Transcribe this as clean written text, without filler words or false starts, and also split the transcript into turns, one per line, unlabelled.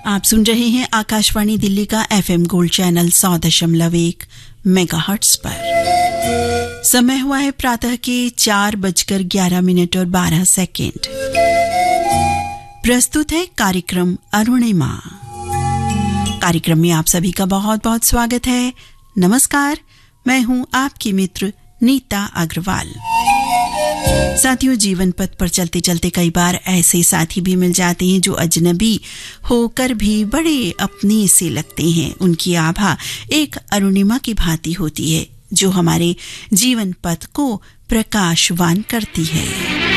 आप सुन रहे हैं आकाशवाणी दिल्ली का FM गोल्ड चैनल 100.1 मेगाहर्ट्ज पर। समय हुआ है प्रातः के 4:11 प्रस्तुत है कार्यक्रम अरुणिमा। कार्यक्रम में आप सभी का बहुत बहुत स्वागत है। नमस्कार, मैं हूं आपकी मित्र नीता अग्रवाल। साथियों, जीवन पथ पर चलते चलते कई बार ऐसे साथी भी मिल जाते हैं जो अजनबी होकर भी बड़े अपने से लगते हैं। उनकी आभा एक अरुणिमा की भांति होती है जो हमारे जीवन पथ को प्रकाशवान करती है।